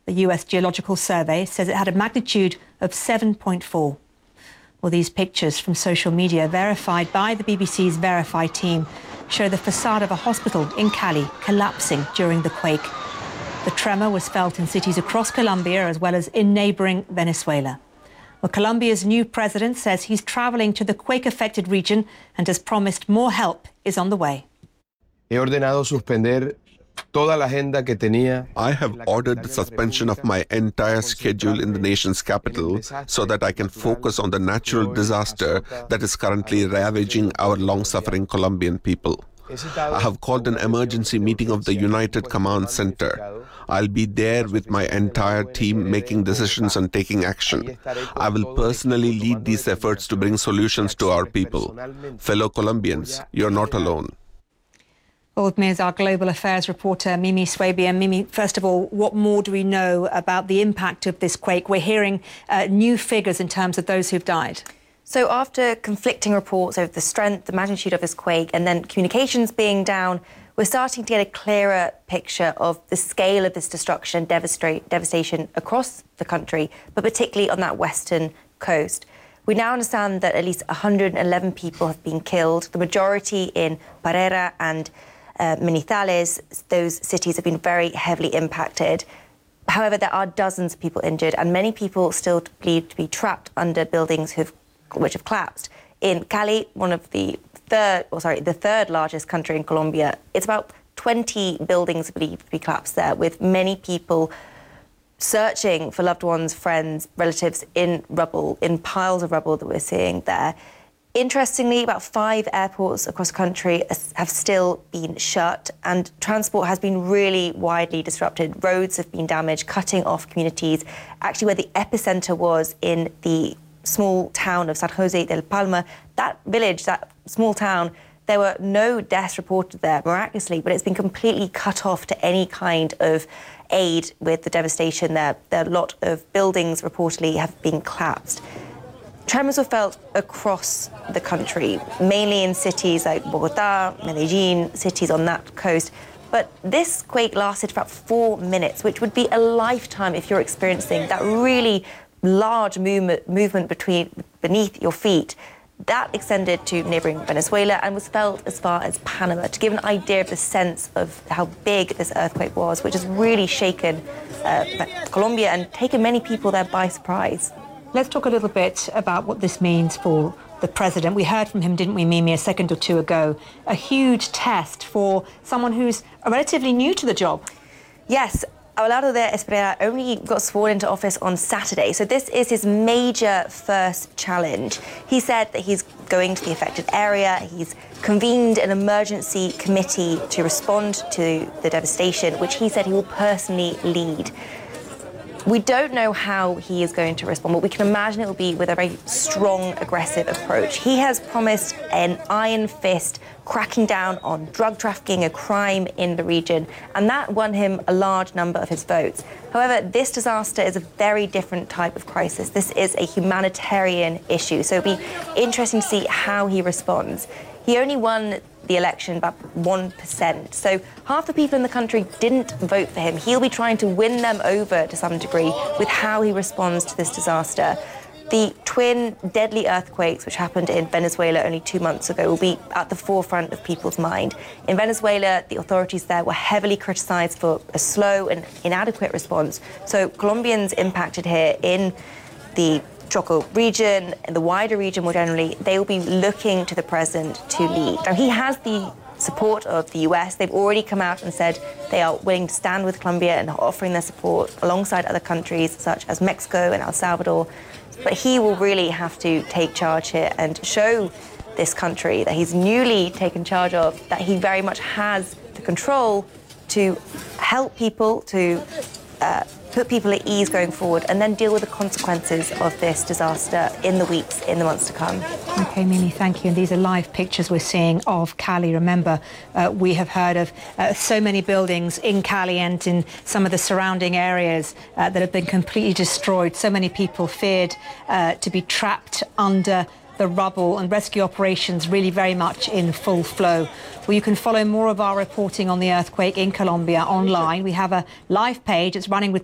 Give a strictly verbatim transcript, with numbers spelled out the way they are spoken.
The U S Geological Survey says it had a magnitude of seven point four. Well, these pictures from social media, verified by the B B C's Verify team, show the facade of a hospital in Cali collapsing during the quake. The tremor was felt in cities across Colombia as well as in neighbouring Venezuela. Well, Colombia's new president says he's travelling to the quake-affected region and has promised more help is on the way. He ordenado suspender toda la agenda que tenía. I have ordered the suspension of my entire schedule in the nation's capital so that I can focus on the natural disaster that is currently ravaging our long-suffering Colombian people. I have called an emergency meeting of the United Command Center. I'll be there with my entire team making decisions and taking action. I will personally lead these efforts to bring solutions to our people. Fellow Colombians, you're not alone. Well, with me is our global affairs reporter, Mimi Swaby. And Mimi, first of all, what more do we know about the impact of this quake? We're hearing uh, new figures in terms of those who've died. So after conflicting reports over the strength, the magnitude of this quake, and then communications being down, we're starting to get a clearer picture of the scale of this destruction and devastation across the country, but particularly on that western coast. We now understand that at least one hundred eleven people have been killed, the majority in Parera and uh, Manizales. Those cities have been very heavily impacted. However, there are dozens of people injured and many people still believed to be trapped under buildings who've which have collapsed. In Cali, one of the third, or sorry, the third largest country in Colombia, it's about twenty buildings believed to be collapsed there, with many people searching for loved ones, friends, relatives in rubble, in piles of rubble that we're seeing there. Interestingly, about five airports across the country have still been shut, and transport has been really widely disrupted. Roads have been damaged, cutting off communities. Actually, where the epicenter was in the small town of San Jose del Palma, that village, that small town, there were no deaths reported there, miraculously, but it's been completely cut off to any kind of aid with the devastation there. There are a lot of buildings reportedly have been collapsed. Tremors were felt across the country, mainly in cities like Bogotá, Medellín, cities on that coast. But this quake lasted for about four minutes, which would be a lifetime if you're experiencing that really large movement, movement between, beneath your feet. That extended to neighbouring Venezuela and was felt as far as Panama, to give an idea of the sense of how big this earthquake was, which has really shaken uh, Colombia and taken many people there by surprise. Let's talk a little bit about what this means for the president. We heard from him, didn't we, Mimi, a second or two ago? A huge test for someone who's relatively new to the job. Yes. Abelardo de Espriella only got sworn into office on Saturday, so this is his major first challenge. He said that he's going to the affected area. He's convened an emergency committee to respond to the devastation, which he said he will personally lead. We don't know how he is going to respond, but we can imagine it will be with a very strong, aggressive approach. He has promised an iron fist cracking down on drug trafficking, a crime in the region, and that won him a large number of his votes. However, this disaster is a very different type of crisis. This is a humanitarian issue, so it'll be interesting to see how he responds. He only won the election about one percent, so half the people in the country didn't vote for him. He'll be trying to win them over to some degree with how he responds to this disaster. The twin deadly earthquakes which happened in Venezuela only two months ago will be at the forefront of people's mind. In Venezuela, the authorities there were heavily criticized for a slow and inadequate response. So Colombians impacted here in the Choco region and the wider region more generally, they will be looking to the president to lead. Now, he has the support of the U S. They've already come out and said they are willing to stand with Colombia and offering their support alongside other countries such as Mexico and El Salvador. But he will really have to take charge here and show this country that he's newly taken charge of, that he very much has the control to help people, to uh, put people at ease going forward, and then deal with the consequences of this disaster in the weeks, in the months to come. OK, Mimi, thank you. And these are live pictures we're seeing of Cali. Remember, uh, we have heard of uh, so many buildings in Cali and in some of the surrounding areas uh, that have been completely destroyed. So many people feared uh, to be trapped under the rubble, and rescue operations really very much in full flow. Well, you can follow more of our reporting on the earthquake in Colombia online. We have a live page. It's running with